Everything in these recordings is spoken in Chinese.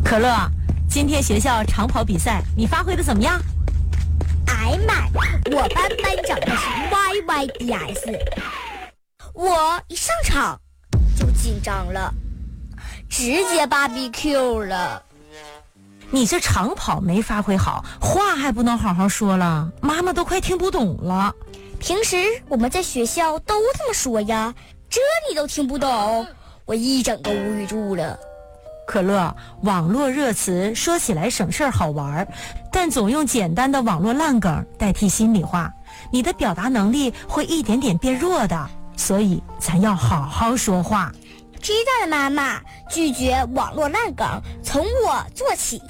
可乐，今天学校长跑比赛你发挥的怎么样？ 哎妈，我班班长他是 YYDS， 我一上场就紧张了，直接BBQ 了。 你这长跑没发挥好，话还不能好好说了，妈妈都快听不懂了。 平时我们在学校都这么说呀，这你都听不懂，我一整个无语住了。 可乐，网络热词说起来省事儿好玩，但总用简单的网络烂梗代替心里话，你的表达能力会一点点变弱的，所以咱要好好说话。 知道了，妈妈，拒绝网络烂梗，从我做起。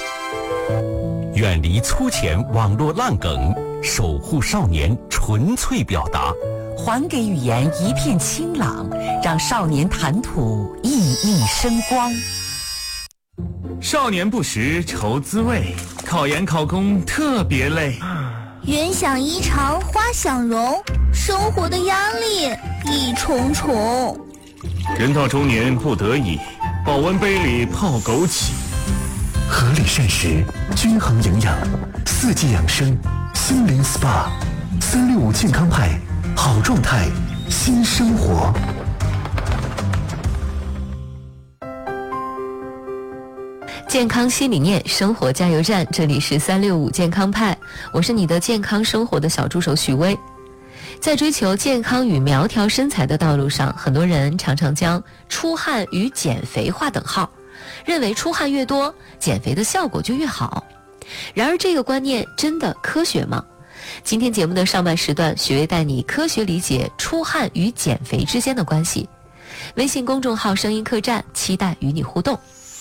远离粗浅网络烂梗，守护少年纯粹表达， 还给语言一片清朗，让少年谈吐熠熠生光。 少年不识愁滋味，考研考公特别累。 云想衣裳花想容，生活的压力一重重。 人到中年不得已，保温杯里泡枸杞。 合理膳食，均衡营养，四季养生，心灵 SPA，365健康派，好状态，新生活。 健康新理念，生活加油站，这里是365健康派，我是你的健康生活的小助手许巍。在追求健康与苗条身材的道路上，很多人常常将出汗与减肥划等号，认为出汗越多，减肥的效果就越好。然而这个观念真的科学吗？今天节目的上半时段，许巍带你科学理解出汗与减肥之间的关系。微信公众号声音客栈，期待与你互动。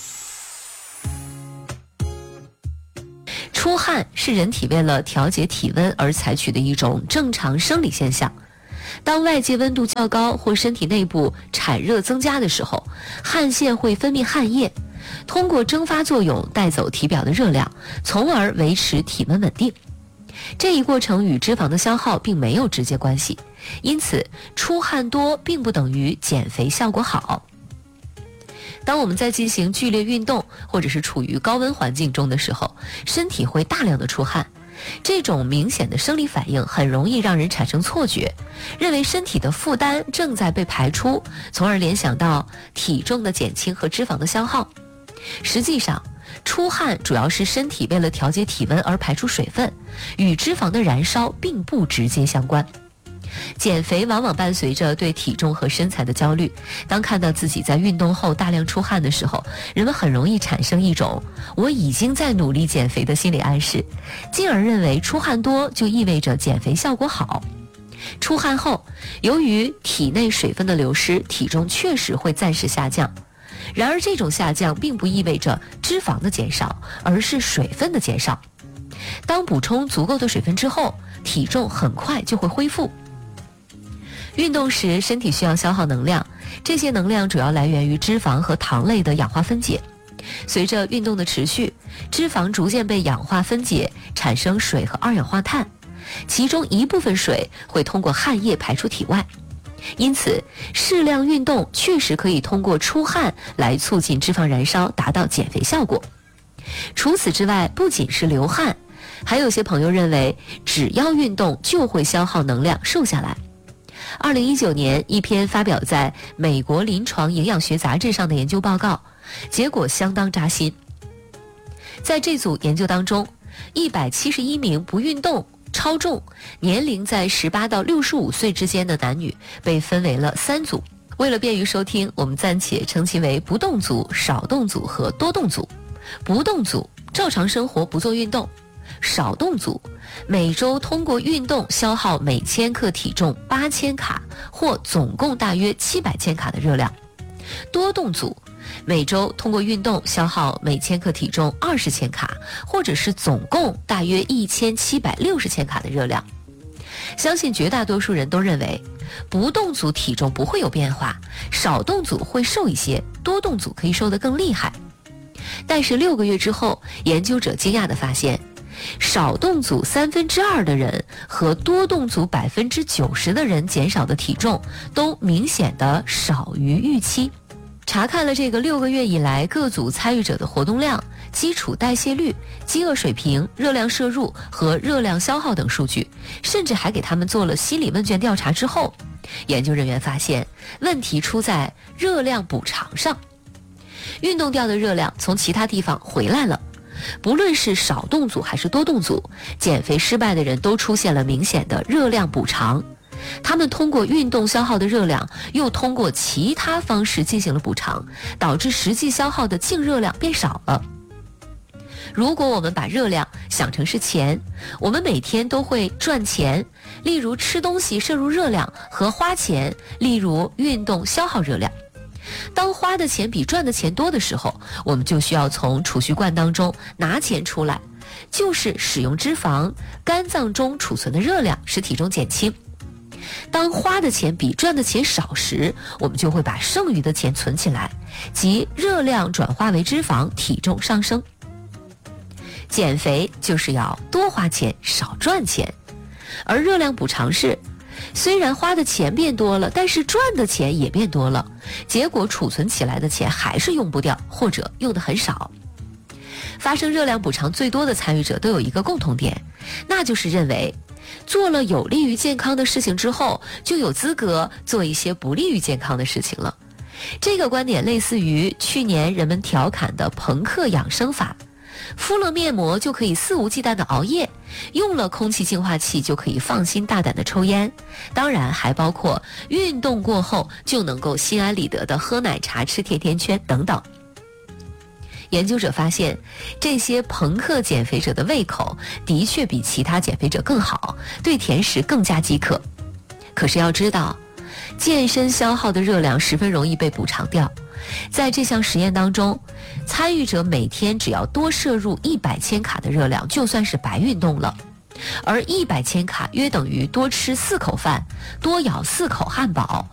出汗是人体为了调节体温而采取的一种正常生理现象。当外界温度较高或身体内部产热增加的时候，汗腺会分泌汗液，通过蒸发作用带走体表的热量，从而维持体温稳定。这一过程与脂肪的消耗并没有直接关系，因此出汗多并不等于减肥效果好。当我们在进行剧烈运动或者是处于高温环境中的时候，身体会大量的出汗，这种明显的生理反应很容易让人产生错觉，认为身体的负担正在被排出，从而联想到体重的减轻和脂肪的消耗。实际上，出汗主要是身体为了调节体温而排出水分，与脂肪的燃烧并不直接相关。减肥往往伴随着对体重和身材的焦虑，当看到自己在运动后大量出汗的时候，人们很容易产生一种我已经在努力减肥的心理暗示，进而认为出汗多就意味着减肥效果好。出汗后，由于体内水分的流失，体重确实会暂时下降，然而这种下降并不意味着脂肪的减少，而是水分的减少。当补充足够的水分之后，体重很快就会恢复。运动时，身体需要消耗能量，这些能量主要来源于脂肪和糖类的氧化分解。随着运动的持续，脂肪逐渐被氧化分解，产生水和二氧化碳，其中一部分水会通过汗液排出体外。因此，适量运动确实可以通过出汗来促进脂肪燃烧，达到减肥效果。除此之外，不仅是流汗，还有些朋友认为只要运动就会消耗能量，瘦下来。2019年，一篇发表在美国临床营养学杂志上的研究报告，结果相当扎心。在这组研究当中，171名不运动、超重、年龄在18到65岁之间的男女被分为了3组。为了便于收听，我们暂且称其为不动组、少动组和多动组。不动组照常生活，不做运动；少动组每周通过运动消耗每千克体重8000卡，或总共大约700千卡的热量；多动组每周通过运动消耗每千克体重20千卡，或者是总共大约1760千卡的热量。相信绝大多数人都认为不动组体重不会有变化，少动组会瘦一些，多动组可以瘦得更厉害。但是6个月之后，研究者惊讶地发现，少动组2/3的人和多动组90%的人减少的体重都明显的少于预期。 查看了这个6个月以来各组参与者的活动量、基础代谢率、饥饿水平、热量摄入和热量消耗等数据，甚至还给他们做了心理问卷调查之后，研究人员发现问题出在热量补偿上。运动掉的热量从其他地方回来了，不论是少动组还是多动组，减肥失败的人都出现了明显的热量补偿。他们通过运动消耗的热量，又通过其他方式进行了补偿，导致实际消耗的净热量变少了。如果我们把热量想成是钱，我们每天都会赚钱，例如吃东西摄入热量，和花钱，例如运动消耗热量。当花的钱比赚的钱多的时候，我们就需要从储蓄罐当中拿钱出来，就是使用脂肪，肝脏中储存的热量使体重减轻。当花的钱比赚的钱少时，我们就会把剩余的钱存起来，即热量转化为脂肪，体重上升。减肥就是要多花钱少赚钱，而热量补偿是虽然花的钱变多了，但是赚的钱也变多了，结果储存起来的钱还是用不掉，或者用得很少。发生热量补偿最多的参与者都有一个共同点，那就是认为做了有利于健康的事情之后，就有资格做一些不利于健康的事情了。这个观点类似于去年人们调侃的朋克养生法，敷了面膜就可以肆无忌惮的熬夜，用了空气净化器就可以放心大胆的抽烟，当然还包括运动过后就能够心安理得的喝奶茶、吃甜甜圈等等。研究者发现，这些朋克减肥者的胃口的确比其他减肥者更好，对甜食更加饥渴。可是要知道，健身消耗的热量十分容易被补偿掉。在这项实验当中，参与者每天只要多摄入100千卡的热量，就算是白运动了。而100千卡约等于多吃4口饭，多咬4口汉堡，